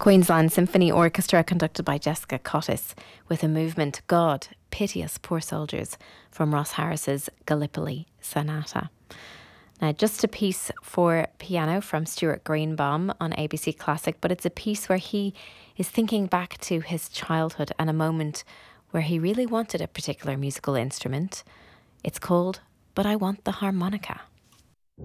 Queensland Symphony Orchestra, conducted by Jessica Cottis, with a movement, God, Pity Us Poor Soldiers, from Ross Harris's Gallipoli Sonata. Now, just a piece for piano from Stuart Greenbaum on ABC Classic, but it's a piece where he is thinking back to his childhood and a moment where he really wanted a particular musical instrument. It's called But I Want the Harmonica.